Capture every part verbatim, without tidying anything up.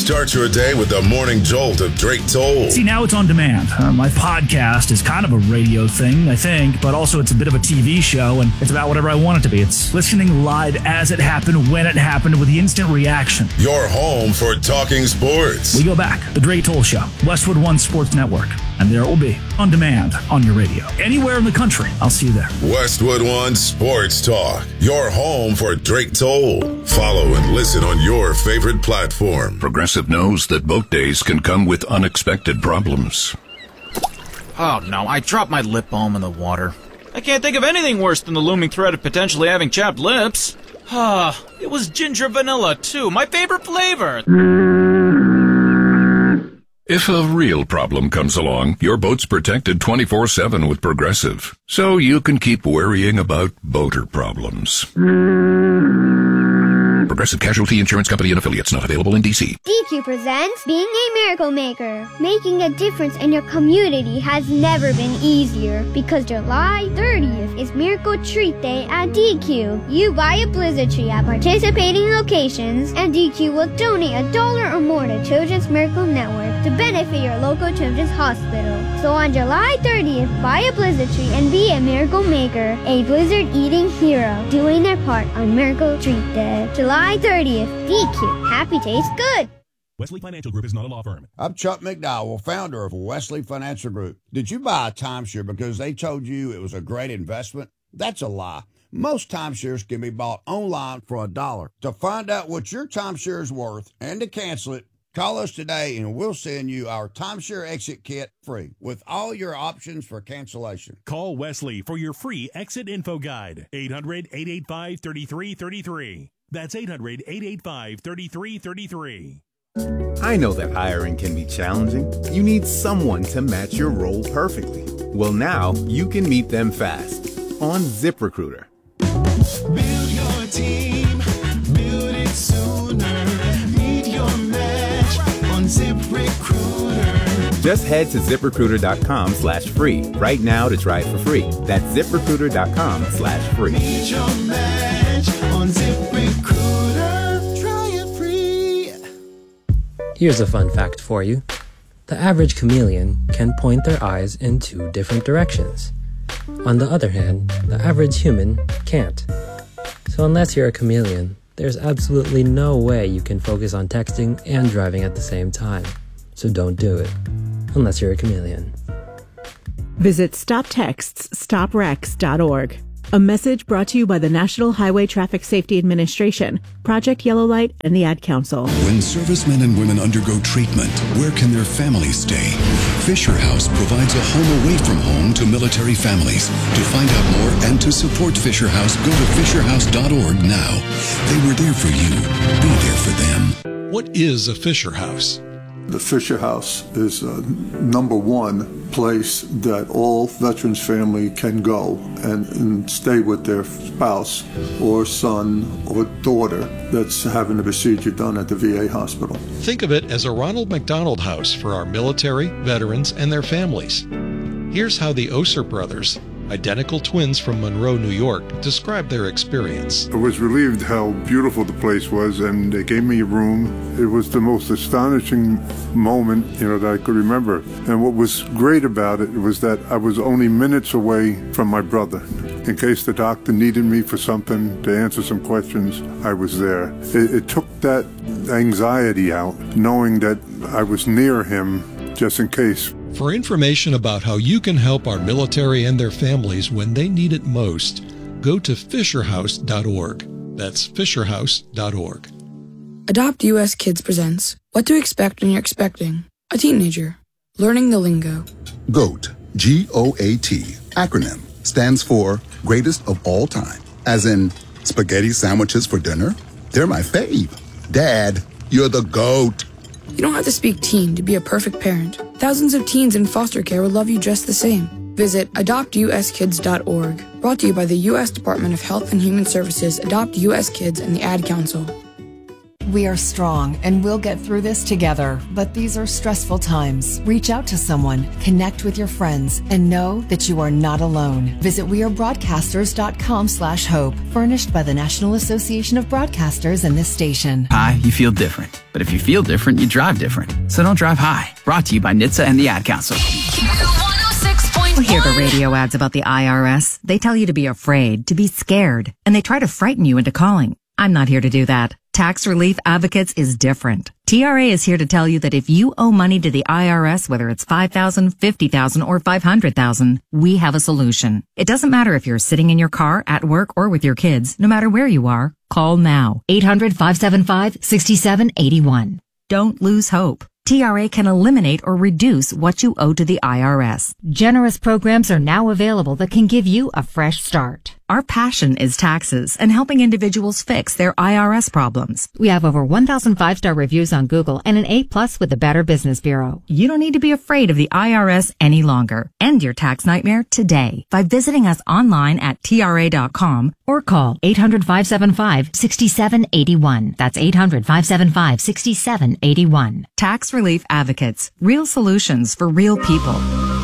Start your day with the morning jolt of Drake Toll. See, now it's on demand. Uh, my podcast is kind of a radio thing, I think, but also it's a bit of a T V show, and it's about whatever I want it to be. It's listening live as it happened, when it happened, with the instant reaction. Your home for talking sports. We go back. The Drake Toll Show, Westwood One Sports Network. And there it will be, on demand, on your radio. Anywhere in the country, I'll see you there. Westwood One Sports Talk, your home for Drake Toll. Follow and listen on your favorite platform. Progressive knows that boat days can come with unexpected problems. Oh no, I dropped my lip balm in the water. I can't think of anything worse than the looming threat of potentially having chapped lips. Ah, it was ginger vanilla too, my favorite flavor. If a real problem comes along, your boat's protected twenty-four seven with Progressive, so you can keep worrying about boater problems. Progressive Casualty Insurance Company and Affiliates, not available in D C. D Q presents Being a Miracle Maker. Making a difference in your community has never been easier because July thirtieth is Miracle Treat Day at D Q. You buy a Blizzard tree at participating locations, and D Q will donate a dollar or more to Children's Miracle Network to benefit your local children's hospital. So on July thirtieth, buy a Blizzard tree and be a Miracle Maker, a Blizzard eating hero, doing their part on Miracle Treat Day. July thirtieth, D Q. Happy tastes good. Wesley Financial Group is not a law firm. I'm Chuck McDowell, founder of Wesley Financial Group. Did you buy a timeshare because they told you it was a great investment? That's a lie. Most timeshares can be bought online for a dollar. To find out what your timeshare is worth and to cancel it, call us today and we'll send you our timeshare exit kit free with all your options for cancellation. Call Wesley for your free exit info guide. eight hundred, eight eight five, three three three three. That's eight hundred, eight eight five, three three three three. I know that hiring can be challenging. You need someone to match your role perfectly. Well, now you can meet them fast on ZipRecruiter. Build your team, build it sooner. Meet your match on ZipRecruiter. Just head to ZipRecruiter.com slash free right now to try it for free. That's ZipRecruiter.com slash free. Meet your match on ZipRecruiter. Try it free. Here's a fun fact for you. The average chameleon can point their eyes in two different directions. On the other hand, the average human can't. So unless you're a chameleon, there's absolutely no way you can focus on texting and driving at the same time. So don't do it, unless you're a chameleon. Visit stop texts stop wrecks dot org. A message brought to you by the National Highway Traffic Safety Administration, Project Yellow Light, and the Ad Council. When servicemen and women undergo treatment, where can their families stay? Fisher House provides a home away from home to military families. To find out more and to support Fisher House, go to fisher house dot org now. They were there for you. Be there for them. What is a Fisher House? The Fisher House is a number one place that all veterans family can go and, and stay with their spouse or son or daughter that's having a procedure done at the V A hospital. Think of it as a Ronald McDonald House for our military, veterans, and their families. Here's how the Oser brothers, identical twins from Monroe, New York, described their experience. I was relieved how beautiful the place was, and they gave me a room. It was the most astonishing moment, you know, that I could remember. And what was great about it was that I was only minutes away from my brother. In case the doctor needed me for something, to answer some questions, I was there. It, it took that anxiety out, knowing that I was near him just in case. For information about how you can help our military and their families when they need it most, go to fisher house dot org. That's fisher house dot org. Adopt U S Kids presents What to Expect When You're Expecting a Teenager. Learning the Lingo. GOAT, G O A T, acronym, stands for Greatest of All Time. As in, spaghetti sandwiches for dinner? They're my fave. Dad, you're the GOAT. You don't have to speak teen to be a perfect parent. Thousands of teens in foster care would love you just the same. Visit adopt u s kids dot org. Brought to you by the U S Department of Health and Human Services, Adopt U S Kids, and the Ad Council. We are strong and we'll get through this together, but these are stressful times. Reach out to someone, connect with your friends, and know that you are not alone. Visit wearebroadcasters.com slash hope, furnished by the National Association of Broadcasters and this station. Hi, you feel different. But if you feel different, you drive different. So don't drive high. Brought to you by N H T S A and the Ad Council. You hear the radio ads about the I R S. They tell you to be afraid, to be scared, and they try to frighten you into calling. I'm not here to do that. Tax Relief Advocates is different. T R A is here to tell you that if you owe money to the I R S, whether it's five thousand dollars, fifty thousand dollars, or five hundred thousand dollars, we have a solution. It doesn't matter if you're sitting in your car, at work, or with your kids. No matter where you are, call now. eight hundred, five seven five, six seven eight one. Don't lose hope. T R A can eliminate or reduce what you owe to the I R S. Generous programs are now available that can give you a fresh start. Our passion is taxes and helping individuals fix their I R S problems. We have over one thousand five-star reviews on Google and an A plus with the Better Business Bureau. You don't need to be afraid of the I R S any longer. End your tax nightmare today by visiting us online at T R A dot com or call eight hundred, five seven five, six seven eight one. That's eight hundred, five seven five, six seven eight one. Tax Relief Advocates. Real solutions for real people.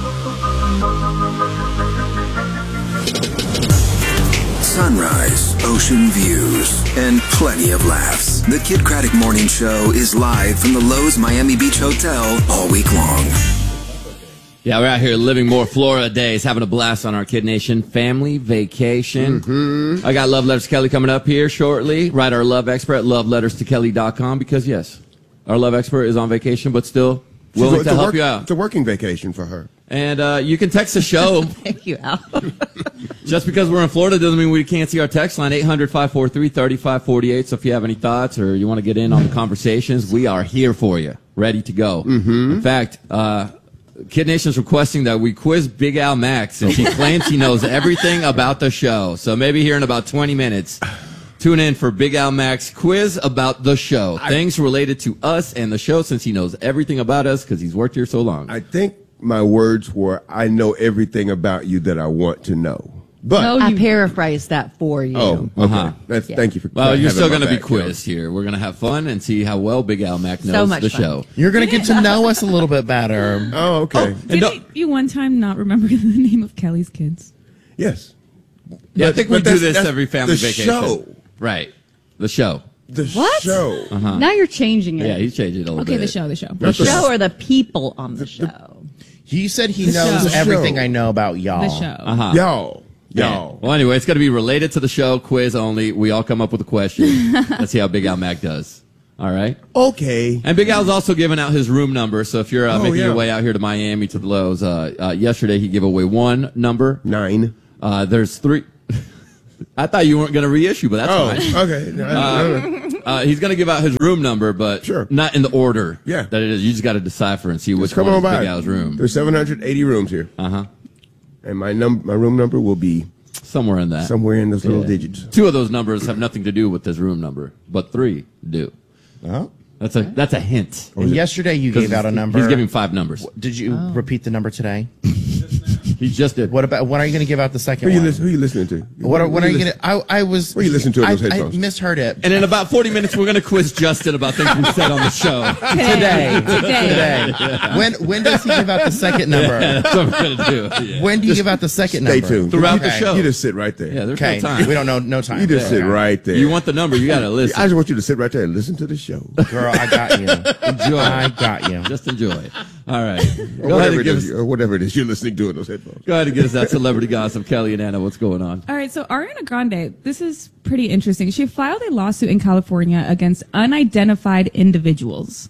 Sunrise, ocean views, and plenty of laughs. The Kid Craddock Morning Show is live from the Lowe's Miami Beach Hotel all week long. Yeah, we're out here living more Florida days, having a blast on our Kid Nation family vacation. Mm-hmm. I got Love Letters to Kelly coming up here shortly. Write our love expert at love letters to kelly dot com because, yes, our love expert is on vacation, but still willing to help work, you out. It's a working vacation for her. And uh, you can text the show. Thank you, Al. Just because we're in Florida doesn't mean we can't see our text line, eight hundred, five four three, three five four eight. So if you have any thoughts or you want to get in on the conversations, we are here for you, ready to go. Mm-hmm. In fact, uh, Kid Nation's requesting that we quiz Big Al Max, and she claims he knows everything about the show. So maybe here in about twenty minutes, tune in for Big Al Max quiz about the show. I, Things related to us and the show, since he knows everything about us because he's worked here so long. I think my words were, I know everything about you that I want to know. But no, I paraphrased that for you. Oh, okay. Uh-huh. That's, yeah. Thank you for Well, you're still going to be back, quizzed here. We're going to have fun and see how well Big Al Mac knows so much the fun. show. You're going to get to know us a little bit better. Oh, okay. Oh, did you one time not remember the name of Kelly's kids? Yes. Yeah, But- I think we but do that's- this that's every family the vacation. show. Right. The show. The What? show. Uh-huh. Now you're changing it. Yeah, he's changed it a little Okay, bit. the show, the show. The show or the people on the show? He said he The knows show. everything I know about y'all. The show. Uh-huh. Y'all. Yeah. Y'all. Well, anyway, it's going to be related to the show, quiz only. We all come up with a question. Let's see how Big Al Mac does. All right? Okay. And Big Al's also giving out his room number, so if you're uh, Oh, making yeah. your way out here to Miami to the Lowe's, uh, uh, yesterday he gave away one number. Nine. Uh, there's three. I thought you weren't going to reissue, but that's Oh, fine. okay. No, no, no. Uh, uh, he's going to give out his room number, but Sure. not in the order Yeah. that it is. You just got to decipher and see which Just come one on is by. Big Al's room. There's seven hundred eighty rooms here. Uh-huh. And my num my room number will be Somewhere in that. somewhere in those little Yeah. digits. Two of those numbers have nothing to do with his room number, but three do. Oh. That's a that's a hint. And yesterday you 'Cause gave out a number. He's giving five numbers. Did you repeat the number today? He just did. What about? When are you going to give out the second Who you, one? listen, who you listening to? What are, when are you listen- going to? I, I was. What are you listening to in I, those headphones? I misheard it. And in about forty minutes, we're going to quiz Justin about things we said on the show. Today. Today. Today. When when does he give out the second number? Yeah, that's what we're going to do. Yeah. When do you give out the second Stay number? tuned. Throughout the Okay. show. You just sit right there. Yeah, there's Okay. no time. We don't know. No time. You just sit right there. You want the number, you got to listen. I just want you to sit right there and listen to the show. Girl, I got you. Enjoy. I got you. Just enjoy it. All right. Or Go ahead whatever, and it give is, us, or whatever it is you're listening to in those headphones. go ahead and give us that celebrity gossip. Kelly and Anna, what's going on? All right, so Ariana Grande, this is pretty interesting. She filed a lawsuit in California against unidentified individuals.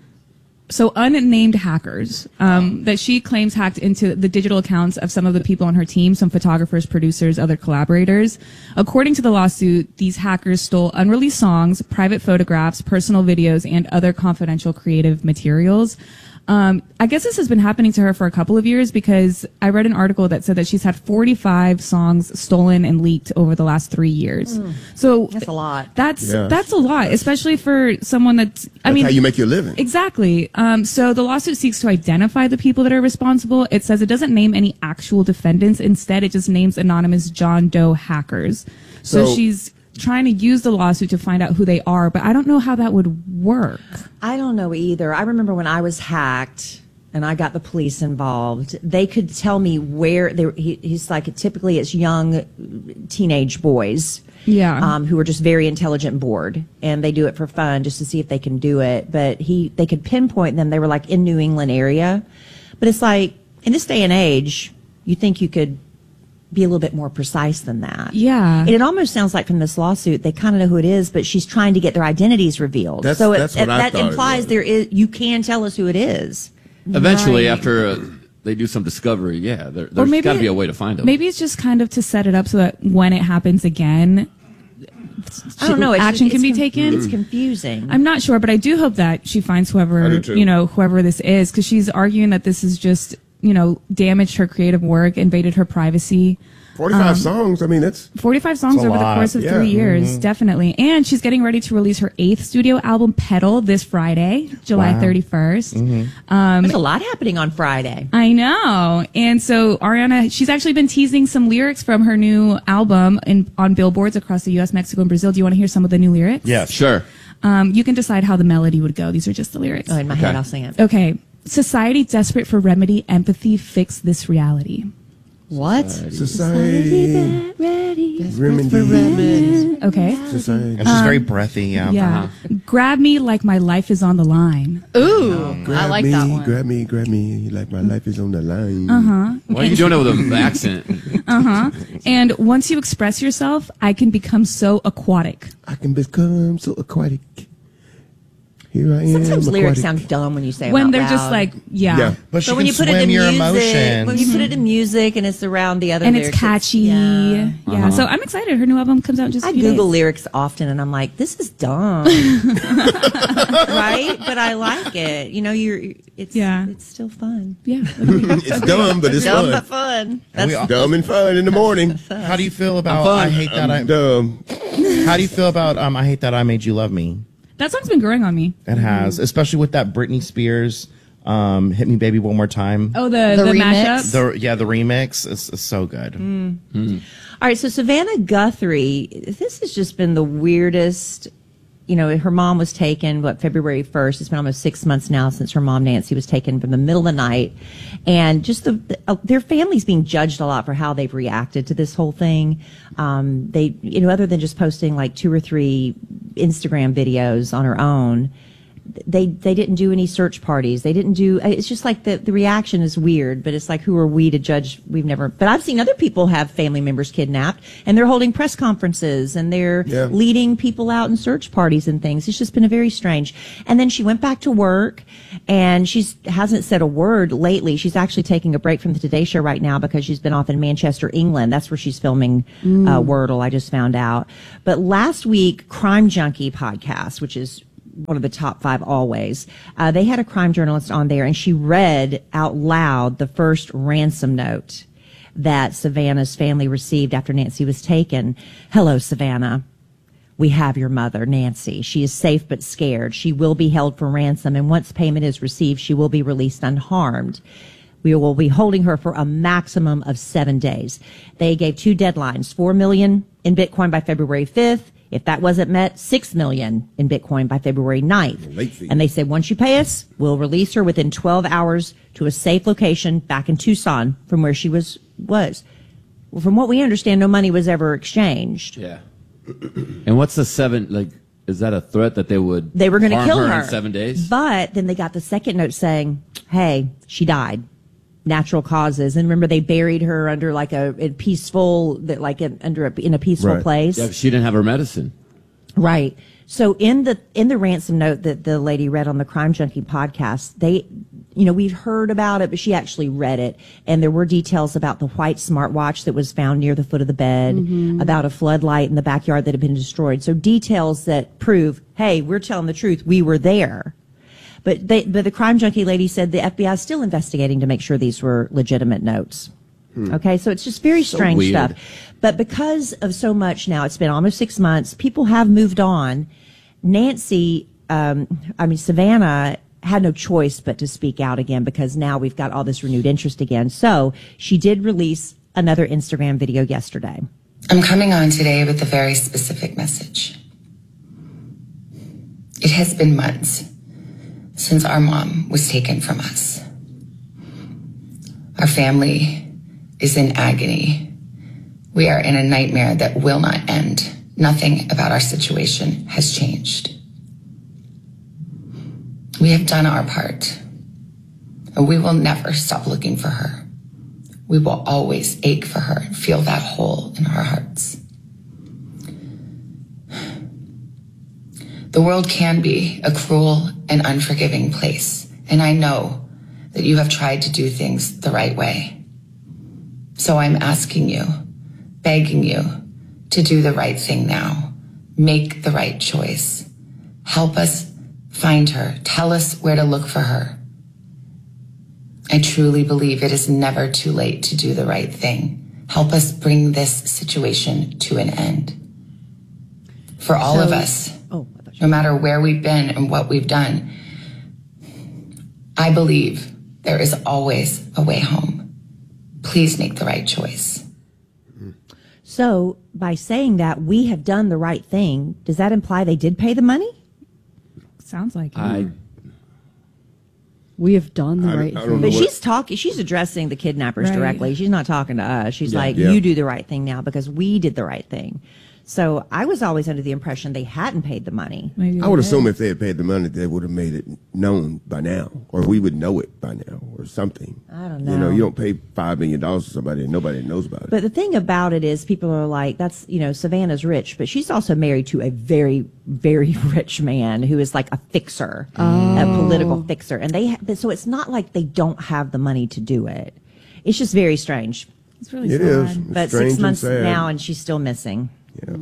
So unnamed hackers um, that she claims hacked into the digital accounts of some of the people on her team, some photographers, producers, other collaborators. According to the lawsuit, these hackers stole unreleased songs, private photographs, personal videos, and other confidential creative materials. Um, I guess this has been happening to her for a couple of years because I read an article that said that she's had forty-five songs stolen and leaked over the last three years. Mm. So That's a lot. That's Yeah. that's a lot, especially for someone that's. I That's mean, how you make your living. exactly. Um, so the lawsuit seeks to identify the people that are responsible. It says it doesn't name any actual defendants. Instead, it just names anonymous John Doe hackers. So, So- she's trying to use the lawsuit to find out who they are, but I don't know how that would work. I don't know either. I remember when I was hacked, and I got the police involved, they could tell me where they. He, he's like, typically it's young teenage boys. Yeah. Um, who are just very intelligent and bored, and they do it for fun just to see if they can do it. But he, they could pinpoint them. They were like in New England area, but it's like in this day and age, you think you could be a little bit more precise than that. Yeah. And it almost sounds like from this lawsuit, they kind of know who it is, but she's trying to get their identities revealed. That's- so it, that's what it- I that thought it implies was. there is, you can tell us who it is. Eventually, Right. after uh, they do some discovery, yeah, there, Or there's maybe got to be it- a way to find them. Maybe it's just kind of to set it up so that when it happens again, I don't know. It's, action it's can be con- taken. It's confusing. I'm not sure, but I do hope that she finds I whoever, do too. you know, whoever this is, because she's arguing that this is just, you know, damaged her creative work, invaded her privacy. forty-five Um, songs. I mean, that's forty-five songs It's a over lot. the course of Yeah. three years, Mhm. definitely. And she's getting ready to release her eighth studio album, Pedal, this Friday, July Wow. thirty-first. Mm-hmm. Um, There's a lot happening on Friday. I know. And so Ariana, she's actually been teasing some lyrics from her new album in, on billboards across the U S, Mexico, and Brazil. Do you want to hear some of the new lyrics? Yes. Sure. Um, you can decide how the melody would go. These are just the lyrics. Oh, in my head, I'll sing it. Okay. Society desperate for remedy, empathy, fix this reality. What? Society. Ready. Remedy. Okay. Society. And she's very breathy. Yeah. Yeah. Grab me like my life is on the line. Ooh, Grab I like me, that one. grab me, grab me, like my life is on the line. Uh huh. Why are you doing it with an accent? Uh huh. And once you express yourself, I can become so aquatic. I can become so aquatic. Here I am. Sometimes lyrics aquatic. sound dumb when you say them When out they're loud. just like, yeah. Yeah. But she But when can you put it swim in your music, emotions. when you put it in music and it's around the other And it's lyrics, catchy. yeah. Yeah. Uh-huh. So I'm excited. Her new album comes out in just a I few Google days. lyrics often and I'm like, this is dumb. Right? But I like it. You know, you're it's Yeah. it's still fun. Yeah. It's dumb, but it's dumb fun. but fun. And That's we all- Dumb and fun in the morning. How do you feel about fun. I hate that I I'm dumb. How do you feel about um I hate that I made you love me? That song's been growing on me. It has, especially with that Britney Spears um Hit Me Baby One More Time. Oh, the, The the, remix? mashup? The yeah, the remix is, is so good. All right, so Savannah Guthrie, this has just been the weirdest. You know, her mom was taken, what, February first. It's been almost six months now since her mom, Nancy, was taken from the middle of the night. And just the, the uh, their family's being judged a lot for how they've reacted to this whole thing. Um, they, you know, other than just posting like two or three Instagram videos on her own, they they didn't do any search parties. They didn't do. It's just like the the reaction is weird. But it's like, who are we to judge? We've never. But I've seen other people have family members kidnapped, and they're holding press conferences and they're Yeah. leading people out in search parties and things. It's just been a very strange. And then she went back to work, and she's hasn't said a word lately. She's actually taking a break from the Today Show right now because she's been off in Manchester, England. That's where she's filming uh, Wordle. I just found out. But last week, Crime Junkie podcast, which is one of the top five always. Uh, they had a crime journalist on there, and she read out loud the first ransom note that Savannah's family received after Nancy was taken. Hello, Savannah. We have your mother, Nancy. She is safe but scared. She will be held for ransom, and once payment is received, she will be released unharmed. We will be holding her for a maximum of seven days. They gave two deadlines, four million in Bitcoin by February fifth. If that wasn't met, six million in Bitcoin by February ninth. Late fee. And they said, once you pay us, we'll release her within twelve hours to a safe location back in Tucson from where she was, was. Well, from what we understand, no money was ever exchanged. Yeah. And what's the seven, like, is that a threat that they would They were going to harm kill her her in seven days? But then they got the second note saying, hey, she died. Natural causes. And remember, they buried her under like a, a peaceful, that like in, under a, in a peaceful Right. place. Yeah, she didn't have her medicine. Right. So in the in the ransom note that the lady read on the Crime Junkie podcast, they, you know, we've heard about it, but she actually read it, and there were details about the white smartwatch that was found near the foot of the bed, about a floodlight in the backyard that had been destroyed. So details that prove, hey, we're telling the truth. We were there. But they, but the Crime Junkie lady said the F B I is still investigating to make sure these were legitimate notes. Okay, so it's just very So strange weird. stuff. But because of so much now, it's been almost six months, people have moved on. Nancy, um, I mean, Savannah had no choice but to speak out again because now we've got all this renewed interest again. So she did release another Instagram video yesterday. I'm coming on today with a very specific message. It has been months since our mom was taken from us. Our family is in agony. We are in a nightmare that will not end. Nothing about our situation has changed. We have done our part, and we will never stop looking for her. We will always ache for her and feel that hole in our hearts. The world can be a cruel and unforgiving place, and I know that you have tried to do things the right way. So I'm asking you, begging you, to do the right thing now. Make the right choice. Help us find her. Tell us where to look for her. I truly believe it is never too late to do the right thing. Help us bring this situation to an end. For all So- of us, Oh, no matter where we've been and what we've done, I believe there is always a way home. Please make the right choice. So, by saying that we have done the right thing, does that imply they did pay the money? Sounds like it. I We have done the I don't- right I thing. don't know But what- she's talking. She's addressing the kidnappers Right. directly. She's not talking to us. She's Yeah. like, Yeah. "You do the right thing now because we did the right thing." So I was always under the impression they hadn't paid the money. Maybe I would they assume did. if they had paid the money, they would have made it known by now, or we would know it by now, or something. I don't You know, know. you don't pay five million dollars to somebody and nobody knows about it. But the thing about it is, people are like, "That's you know, Savannah's rich," but she's also married to a very, very rich man who is like a fixer, a political fixer, and they. Ha- so it's not like they don't have the money to do it. It's just very strange. It's really It sad. is. It's But strange six and months sad. now, and she's still missing. Yeah.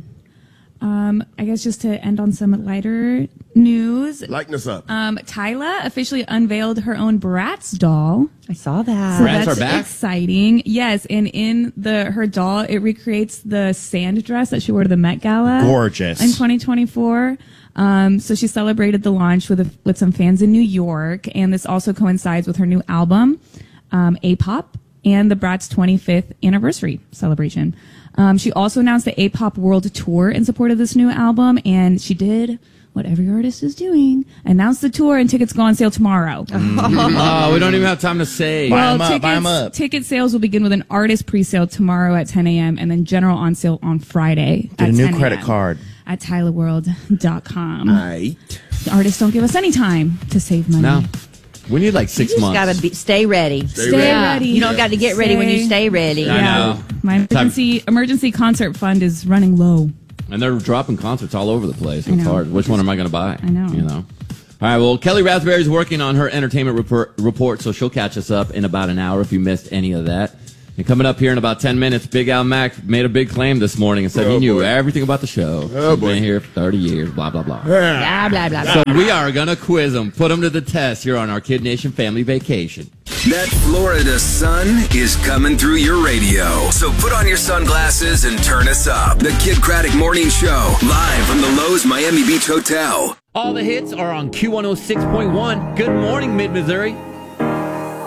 Um, I guess just to end on some lighter news, Lighten us up. um, Tyla officially unveiled her own Bratz doll. I saw that. So Bratz that's are back? exciting. Yes, and in the her doll, it recreates the sand dress that she wore to the Met Gala. Gorgeous. In twenty twenty-four. Um, so she celebrated the launch with a, with some fans in New York, and this also coincides with her new album, um, A-Pop, and the Bratz twenty-fifth anniversary celebration. Um, she also announced the A-Pop World Tour in support of this new album, and she did what every artist is doing, announced the tour, and tickets go on sale tomorrow. oh, we don't even have time to say. Buy 'em Well, up, tickets, buy 'em up. ticket sales will begin with an artist pre-sale tomorrow at ten a.m. and then general on sale on Friday Get at a new ten credit a.m. card. at tyler world dot com. Right. The artists don't give us any time to save money. No. We need like You six just months. gotta be, stay ready. Stay Stay ready. ready. You don't got to get ready when you stay ready. I know. My emergency emergency concert fund is running low. And they're dropping concerts all over the place. I It's know. hard. Which one am I going to buy? I know. You know. All right. Well, Kelly Raspberry's working on her entertainment report, report, so she'll catch us up in about an hour if you missed any of that. And coming up here in about ten minutes, Big Al Mack made a big claim this morning and said Oh, he knew boy. everything about the show. Oh, He's boy. been here for thirty years, blah, blah, blah. Blah, blah, blah, blah. So we are going to quiz him, put him to the test here on our Kid Nation family vacation. That Florida sun is coming through your radio. So put on your sunglasses and turn us up. The Kid Craddock Morning Show, live from the Lowe's Miami Beach Hotel. All the hits are on Q one oh six point one. Good morning, Mid-Missouri.